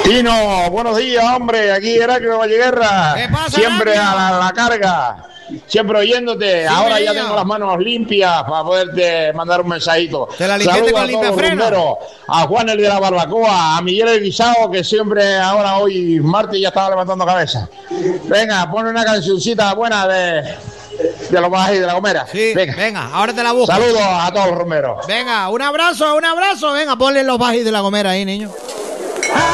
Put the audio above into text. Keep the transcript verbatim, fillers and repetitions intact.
Tino, buenos días, hombre. Aquí Heraclio Valleguerra. ¿Qué pasa, Siempre Heraclio? a la, la carga. Siempre oyéndote. Sí, Ahora ya niño. tengo las manos limpias para poderte mandar un mensajito. ¿Te la limpiaste Saludos con a todos los limpiafreno? rumberos, a Juan el de la Barbacoa, a Miguel el Guisado, que siempre ahora hoy martes ya estaba levantando cabeza. Venga, pon una cancioncita buena de, de los bajes de la Gomera. Sí, venga. Venga. ahora te la busco. Saludos a todos los rumberos. Venga, un abrazo, un abrazo. Venga, ponle los bajis de la Gomera ahí, niño.